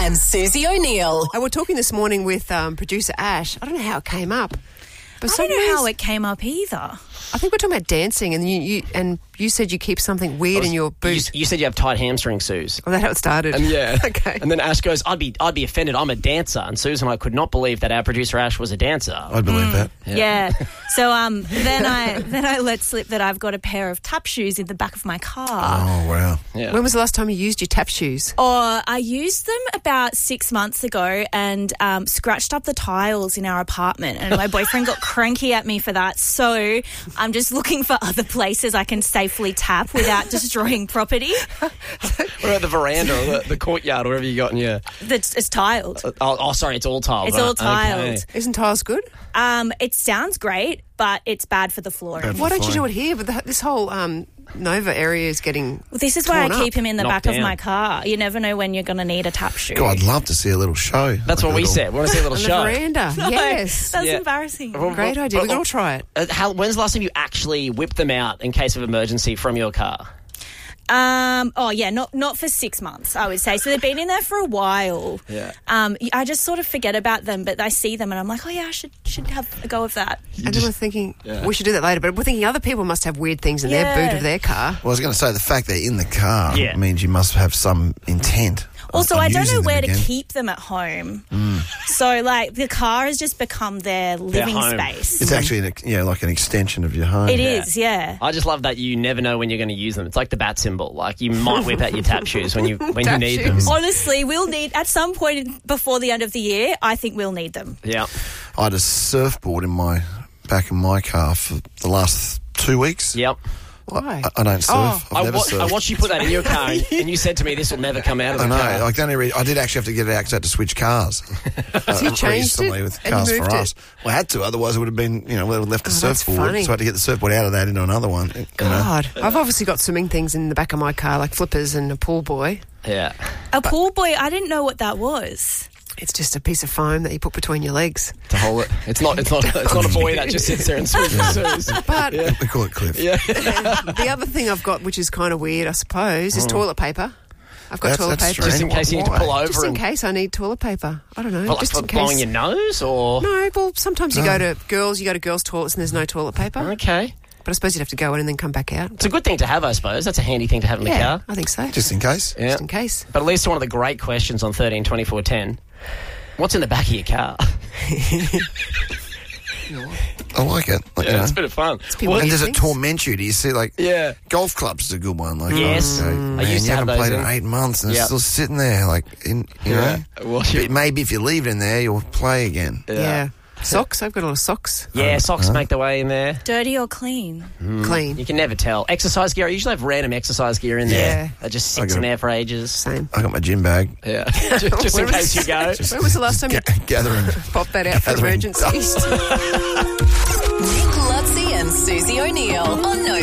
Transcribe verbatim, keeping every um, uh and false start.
and Susie O'Neill. I was talking this morning with um, producer Ash. I don't know how it came up. But I don't know some how ways- it came up either. I think we're talking about dancing, and you, you and you said you keep something weird in your You, boot. you said you have tight hamstring, Suze. Oh, that's how it started. And yeah. Okay. And then Ash goes, I'd be I'd be offended. I'm a dancer. And Suze and I could not believe that our producer Ash was a dancer. I'd believe that. Yeah. So um, then I then I let slip that I've got a pair of tap shoes in the back of my car. Oh, wow. Yeah. When was the last time you used your tap shoes? Or I used them about six months ago and um, scratched up the tiles in our apartment, and my boyfriend got cranky at me for that. So I'm just looking for other places I can safely tap without destroying property. What about the veranda or the, the courtyard or whatever you got in your... That's it's tiled. Oh, oh, sorry, it's all tiled. It's right? all tiled. Okay. Isn't tiles good? Um, it sounds great, but it's bad for the flooring. Bad for Why don't you fine. do it here? But the, this whole um, Nova area is getting. Well, this is why I torn keep up. him in the Knocked back down. of my car. You never know when you're going to need a tap shoe. God, I'd love to see a little show. That's Like what a we little- said. We want to see a little On the show. veranda. No, Yes. That's Yeah. embarrassing. Well, Great well, idea. We well, can all try it. Uh, how, when's the last time you actually whipped them out in case of emergency from your car? Um, oh, yeah, not not for six months, I would say. So they've been in there for a while. Yeah. Um, I just sort of forget about them, but I see them and I'm like, oh, yeah, I should should have a go of that. And then we're thinking Yeah. we should do that later. But we're thinking other people must have weird things in their Yeah. boot of their car. Well, I was going to say, the fact they're in the car Yeah. means you must have some intent. on- Also, on I don't using know them where to again. keep them at home. So, like, the car has just become their living home. space. It's actually, an, ex- yeah, like an extension of your home. It is, yeah. I just love that you never know when you're going to use them. It's like the bat symbol. Like, you might whip out your tap shoes when you when you Tap need shoes. them. Honestly, we'll need, at some point before the end of the year, I think we'll need them. Yeah. I had a surfboard in my back of my car for the last two weeks. Yep. Why? I, I don't surf. Oh. I've I, never wa- surfed. I watched you put that in your car, and, and you said to me, "This will never come out of the I know. car." Like, the only re- I did actually have to get it out because I had to switch cars. So you changed recently it with and cars moved for it? us. Well, I had to, otherwise it would have been, you know, we would have left the Oh, that's surfboard. funny. So I had to get the surfboard out of that into another one. you know. God, I've obviously got swimming things in the back of my car, like flippers and a pool boy. Yeah. A pool boy, I didn't know what that was. It's just a piece of foam that you put between your legs. To hold it. It's not. It's not. It's not a boy that just sits there and swims. But We call it Cliff. Yeah. the other thing I've got, which is kind of weird, I suppose, is toilet paper. I've got That's- toilet that's paper. strange. Just in case you need to Why? pull over. Just in and, case I need toilet paper. I don't know. well, like just for in blowing case. your nose, or No, well, sometimes you go to girls, you go to girls' toilets and there's no toilet paper. okay. But I suppose you'd have to go in and then come back out. It's a good thing to have, I suppose. That's a handy thing to have in the Yeah, car. I think so. Just, Just in case. Yeah. in case. But at least one of the great questions on thirteen twenty-four ten. What's in the back of your car? I like it. Like, you Yeah, know. it's a bit of fun. people What- And does it things. torment you? Do you see, like, Yeah. golf clubs is a good one. Like, Yes. oh, Mm. I man, used to you have haven't those played in- in eight months and Yeah. it's still sitting there, like, in, you Yeah. know. Well, you- But maybe if you leave it in there, you'll play again. Yeah. Socks, I've got a lot of socks. Yeah, socks Uh-huh. make the way in there. Dirty or clean? Clean. You can never tell. Exercise gear, I usually have random exercise gear in there. Yeah. That just I sits got in it. there for ages. Same. I got my gym bag. Yeah. just just in Where case was- you go. When was the last time you Ga- gathering. popped that out for Gathering emergencies? Nick Lutzi and Susie O'Neill on No